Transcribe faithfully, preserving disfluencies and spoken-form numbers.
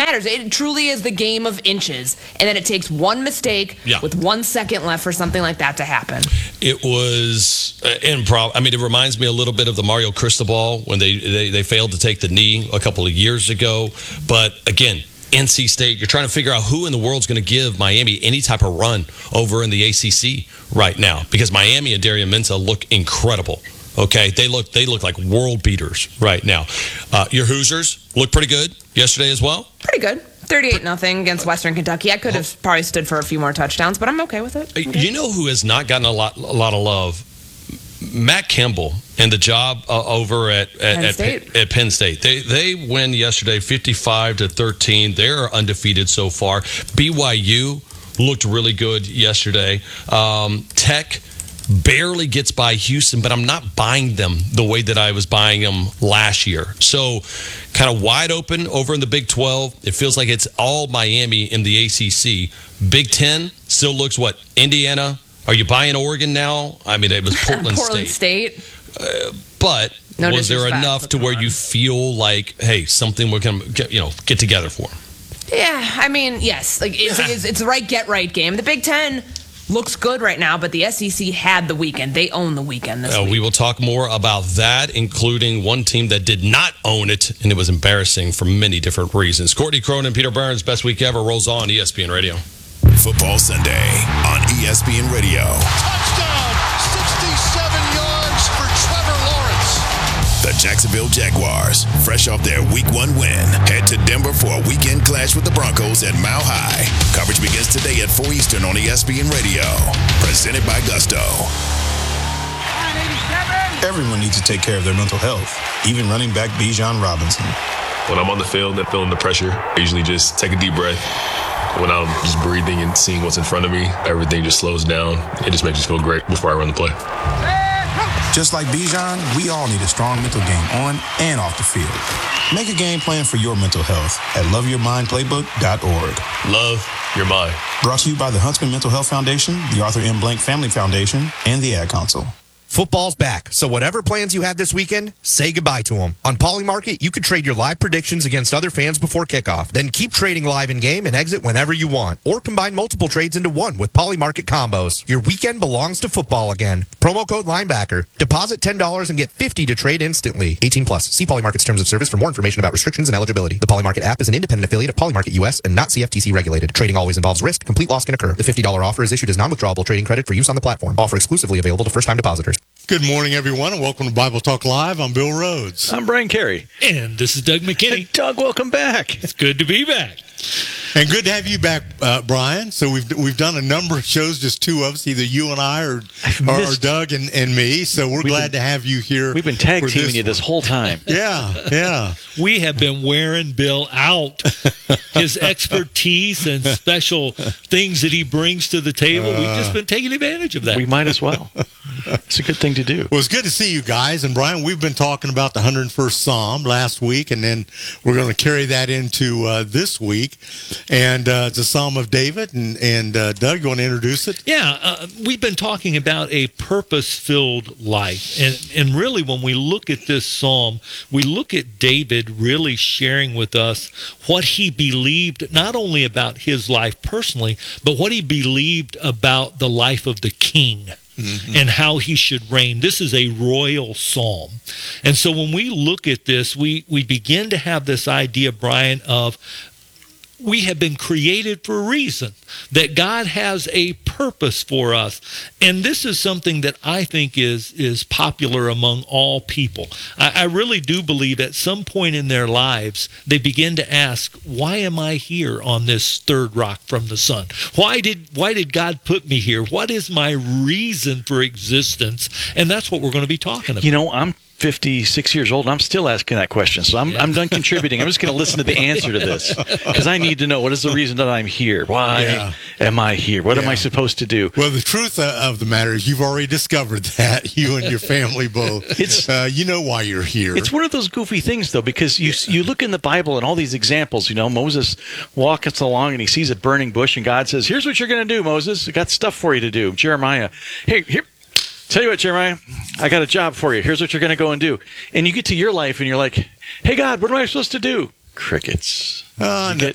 matters. It truly is the game of inches. And then it takes one mistake yeah. with one second left for something like that to happen. It was uh, improv. I mean, it reminds me a little bit of the Mario Cristobal when they, they, they failed to take the knee a couple of years ago. But again, N C State, you're trying to figure out who in the world's going to give Miami any type of run over in the A C C right now, because Miami and Darien Mensah look incredible. Okay, they look they look like world beaters right now. Uh, your Hoosiers look pretty good yesterday as well. Pretty good. thirty-eight nothing against Western Kentucky. I could have probably stood for a few more touchdowns, but I'm okay with it. Okay. You know who has not gotten a lot a lot of love? Matt Campbell and the job uh, over at at, Penn at, Penn, at Penn State. They they win yesterday, fifty-five to thirteen. They're undefeated so far. B Y U looked really good yesterday. Um, Tech barely gets by Houston, but I'm not buying them the way that I was buying them last year. So kind of wide open over in the Big twelve. It feels like it's all Miami in the A C C. Big ten still looks what? Indiana. Are you buying Oregon now? I mean, it was Portland, Portland State. State. Uh, but no was there enough to where on. you feel like, hey, something we're going to you know get together for? Yeah, I mean, yes. Like it's, it's, it's the right get right game. The Big Ten looks good right now, but the S E C had the weekend. They own the weekend this uh, week. We will talk more about that, including one team that did not own it, and it was embarrassing for many different reasons. Courtney Cronin, Peter Burns, Best Week Ever rolls on E S P N Radio. Football Sunday on E S P N Radio. Touchdown, sixty-seven yards for Trevor Lawrence. The Jacksonville Jaguars, fresh off their week one win, head to Denver for a weekend clash with the Broncos at Mile High. Coverage begins today at four Eastern on E S P N Radio. Presented by Gusto. Everyone needs to take care of their mental health, even running back Bijan Robinson. When I'm on the field and feeling the pressure, I usually just take a deep breath. When I'm just breathing and seeing what's in front of me, everything just slows down. It just makes me feel great before I run the play. Just like Bijan, we all need a strong mental game on and off the field. Make a game plan for your mental health at love your mind playbook dot org. Love your mind. Brought to you by the Huntsman Mental Health Foundation, the Arthur M. Blank Family Foundation, and the Ad Council. Football's back, so whatever plans you have this weekend, say goodbye to them. On Polymarket, you can trade your live predictions against other fans before kickoff. Then keep trading live in-game and exit whenever you want. Or combine multiple trades into one with Polymarket combos. Your weekend belongs to football again. Promo code Linebacker. Deposit ten dollars and get fifty dollars to trade instantly. eighteen plus. See Polymarket's terms of service for more information about restrictions and eligibility. The Polymarket app is an independent affiliate of Polymarket U S and not C F T C regulated. Trading always involves risk. Complete loss can occur. The fifty dollars offer is issued as non-withdrawable trading credit for use on the platform. Offer exclusively available to first-time depositors. Good morning, everyone, and welcome to Bible Talk Live. I'm Bill Rhodes. I'm Brian Carey. And this is Doug McKinney. Hey, Doug, welcome back. It's good to be back. And good to have you back, uh, Brian. So we've we've done a number of shows, just two of us, either you and I or, or, or Doug and, and me. So we're we've glad been, to have you here. We've been tag teaming this you this whole time. Yeah, yeah. We have been wearing Bill out. His expertise and special things that he brings to the table, uh, we've just been taking advantage of that. We might as well. It's a good thing to do. Well, it's good to see you guys. And, Brian, we've been talking about the one hundred first Psalm last week, and then we're going to carry that into uh, this week. And uh, it's a Psalm of David. And, and uh, Doug, you want to introduce it? Yeah, uh, we've been talking about a purpose-filled life. And, and really, when we look at this psalm, we look at David really sharing with us what he believed, not only about his life personally, but what he believed about the life of the king. Mm-hmm. And how he should reign. This is a royal psalm. And so when we look at this, we, we begin to have this idea, Brian, of we have been created for a reason, that God has a purpose for us. And this is something that I think is is popular among all people. I, I really do believe at some point in their lives, they begin to ask, why am I here on this third rock from the sun? Why did why did God put me here? What is my reason for existence? And that's what we're going to be talking about. You know, I'm fifty-six years old, and I'm still asking that question. So I'm, yeah. I'm done contributing. I'm just going to listen to the answer to this because I need to know, what is the reason that I'm here? Why yeah. am I here? What yeah. am I supposed to do? Well, the truth of the matter is you've already discovered that, you and your family both. It's uh, you know why you're here. It's one of those goofy things, though, because you you look in the Bible and all these examples. You know, Moses walks along and he sees a burning bush, and God says, here's what you're going to do, Moses. I got stuff for you to do. Jeremiah, hey, here. Tell you what, Jeremiah, I got a job for you. Here's what you're going to go and do. And you get to your life and you're like, hey, God, what am I supposed to do? Crickets. Uh, you, get,